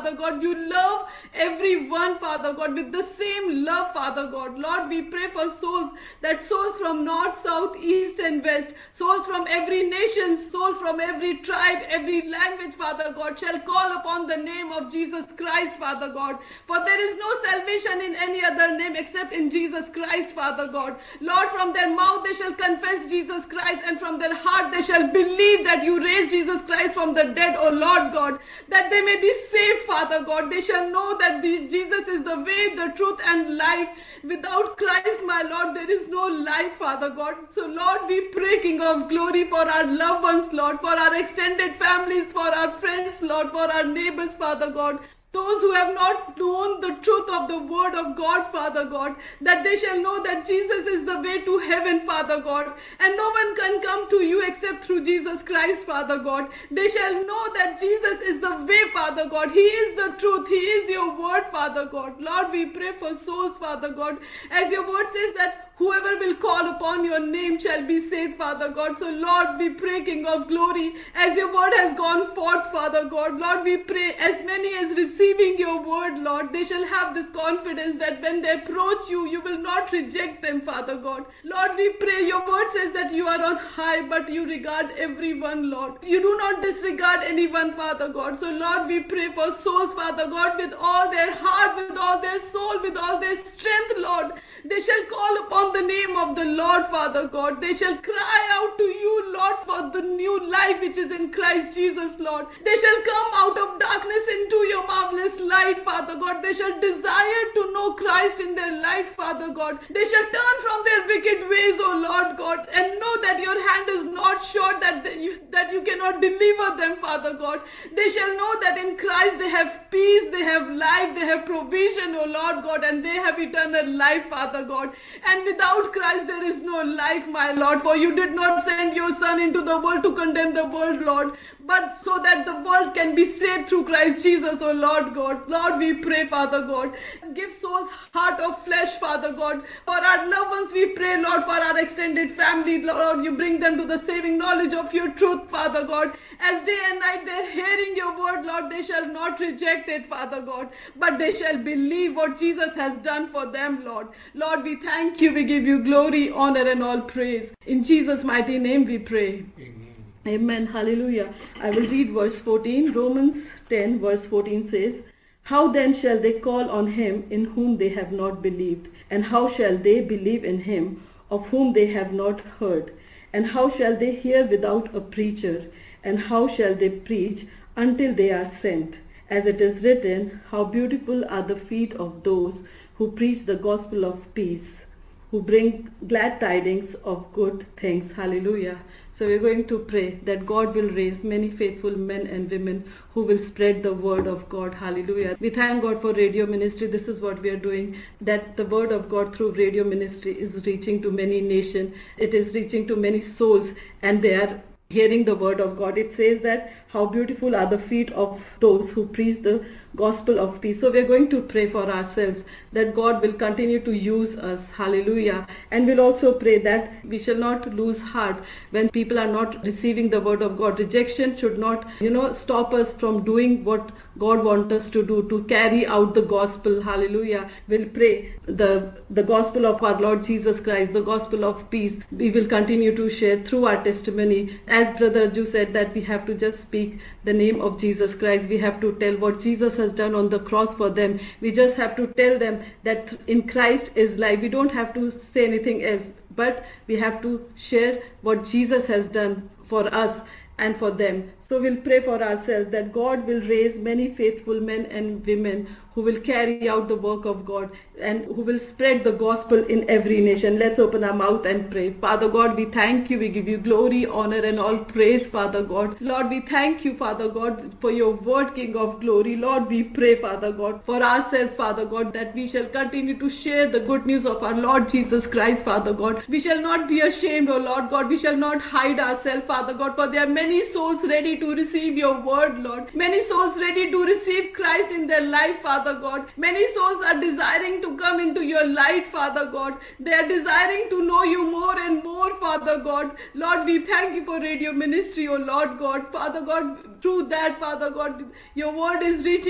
Father God. You love everyone, Father God, with the same love, Father God. Lord, we pray for souls, that souls from north, south, east and west, souls from every nation, soul from every tribe, every language, Father God, shall call upon the name of Jesus Christ, Father God. For there is no salvation in any other name except in Jesus Christ, Father God. Lord, from their mouth they shall confess Jesus Christ, and from their heart they shall believe that you raised Jesus Christ from the dead, O Lord God, that they may be saved, Father God. They shall know that Jesus is the way, the truth and life. Without Christ, my Lord, there is no life, Father God. So Lord, we pray, King of glory, for our loved ones, Lord, for our extended families, for our friends, Lord, for our neighbors, Father God. Those who have not known the truth of the word of God, Father God, that they shall know that Jesus is the way to heaven, Father God, and no one can come to you except through Jesus Christ, Father God. They shall know that Jesus is the way, Father God. He is the truth. He is your word, Father God. Lord, we pray for souls, Father God, as your word says that whoever will call upon your name shall be saved, Father God. So Lord, we pray, King of glory, as your word has gone forth, Father God. Lord, we pray as many as receiving your word, Lord, they shall have this confidence that when they approach you, you will not reject them, Father God. Lord, we pray, your word says that you are on high, but you regard everyone, Lord. You do not disregard anyone, Father God. So Lord, we pray for souls, Father God, with all their heart, with all their soul, with all their strength, Lord. They shall call upon the name of the Lord, Father God. They shall cry out to you, Lord, for the new life which is in Christ Jesus, Lord. They shall come out of darkness into your marvelous light, Father God. They shall desire to know Christ in their life, Father God. They shall turn from their wicked ways, O Lord God, and know that your hand is not short, that you cannot deliver them, Father God. They shall know that in Christ they have peace, they have life, they have provision, O Lord God, and they have eternal life, Father God. And without Christ there is no life, my Lord, for you did not send your Son into the world to condemn the world, Lord, but so that the world can be saved through Christ Jesus, O Lord God. Lord, we pray, Father God, give souls heart of flesh, Father God. For our loved ones, we pray, Lord, for our extended family, Lord, you bring them to the saving knowledge of your truth, Father God. As day and night they're hearing your word, Lord, they shall not reject it, Father God, but they shall believe what Jesus has done for them, Lord. Lord, we thank you, we give you glory, honor and all praise. In Jesus' mighty name we pray. Amen. Amen. Hallelujah. I will read verse 14. Romans 10 verse 14 says, "How then shall they call on him in whom they have not believed? And how shall they believe in him of whom they have not heard? And how shall they hear without a preacher? And how shall they preach until they are sent? As it is written, how beautiful are the feet of those who preach the gospel of peace, who bring glad tidings of good things." Hallelujah. So we're going to pray that God will raise many faithful men and women who will spread the word of God. Hallelujah. We thank God for radio ministry. This is what we are doing, that the word of God through radio ministry is reaching to many nations. It is reaching to many souls, and they are hearing the word of God. It says that how beautiful are the feet of those who preach the gospel of peace. So we're going to pray for ourselves that God will continue to use us. Hallelujah. And we'll also pray that we shall not lose heart when people are not receiving the word of God. Rejection should not, stop us from doing what God wants us to do, to carry out the gospel. Hallelujah. We'll pray the gospel of our Lord Jesus Christ, the gospel of peace. We will continue to share through our testimony. As Brother Ju said, that we have to just speak the name of Jesus Christ. We have to tell what Jesus has done on the cross for them. We just have to tell them that in Christ is life. We don't have to say anything else, but we have to share what Jesus has done for us and for them. So we'll pray for ourselves that God will raise many faithful men and women who will carry out the work of God and who will spread the gospel in every nation. Let's open our mouth and pray. Father God, we thank you. We give you glory, honor and all praise, Father God. Lord, we thank you, Father God, for your word, King of glory. Lord, we pray, Father God, for ourselves, Father God, that we shall continue to share the good news of our Lord Jesus Christ, Father God. We shall not be ashamed, O Lord God. We shall not hide ourselves, Father God, for there are many souls ready to receive your word, Lord. Many souls ready to receive Christ in their life, Father God. Many souls are desiring to come into your light, Father God. They are desiring to know you more and more, Father God. Lord, we thank you for radio ministry, O Lord God. Father God, through that, Father God, your word is reaching